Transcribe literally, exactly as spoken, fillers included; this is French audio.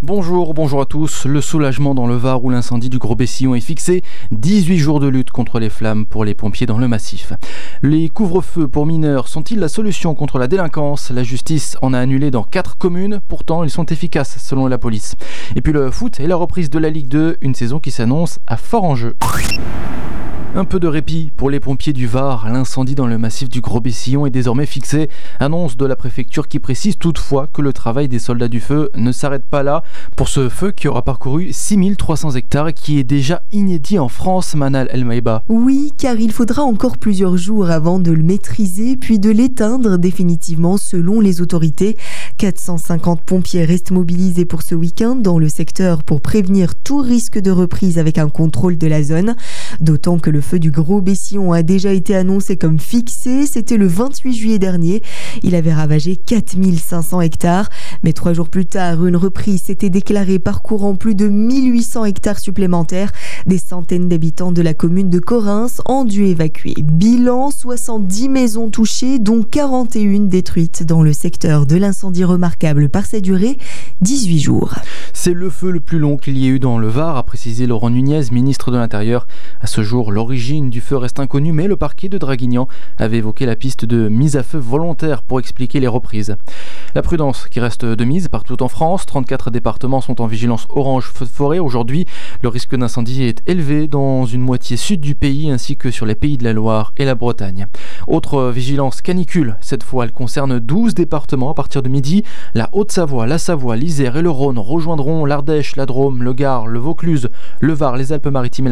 Bonjour, bonjour à tous. Le soulagement dans le Var où l'incendie du Gros Bessillon est fixé. dix-huit jours de lutte contre les flammes pour les pompiers dans le massif. Les couvre-feux pour mineurs sont-ils la solution contre la délinquance ? La justice en a annulé dans quatre communes. Pourtant, ils sont efficaces selon la police. Et puis le foot et la reprise de la Ligue deux, une saison qui s'annonce à fort enjeu. Un peu de répit pour les pompiers du Var. L'incendie dans le massif du Gros Bessillon est désormais fixé. Annonce de la préfecture qui précise toutefois que le travail des soldats du feu ne s'arrête pas là. Pour ce feu qui aura parcouru six mille trois cents hectares et qui est déjà inédit en France, Manal El Maïba. Oui, car il faudra encore plusieurs jours avant de le maîtriser, puis de l'éteindre définitivement selon les autorités. quatre cent cinquante pompiers restent mobilisés pour ce week-end dans le secteur pour prévenir tout risque de reprise avec un contrôle de la zone. D'autant que le feu du Gros Bessillon a déjà été annoncé comme fixé. C'était le vingt-huit juillet dernier. Il avait ravagé quatre mille cinq cents hectares. Mais trois jours plus tard, une reprise s'était déclarée parcourant plus de mille huit cents hectares supplémentaires. Des centaines d'habitants de la commune de Correns ont dû évacuer. Bilan, soixante-dix maisons touchées, dont quarante et une détruites dans le secteur de l'incendie remarquable par sa durée, dix-huit jours. C'est le feu le plus long qu'il y ait eu dans le Var, a précisé Laurent Nunez, ministre de l'Intérieur. À ce jour, l'origine du feu reste inconnue, mais le parquet de Draguignan avait évoqué la piste de mise à feu volontaire pour expliquer les reprises. La prudence qui reste de mise partout en France. trente-quatre départements sont en vigilance orange feu de forêt. Aujourd'hui, le risque d'incendie est élevé dans une moitié sud du pays ainsi que sur les pays de la Loire et la Bretagne. Autre vigilance canicule. Cette fois, elle concerne douze départements à partir de midi. La Haute-Savoie, la Savoie, l'Isère et le Rhône rejoindront l'Ardèche, la Drôme, le Gard, le Vaucluse, le Var, les Alpes-Maritimes et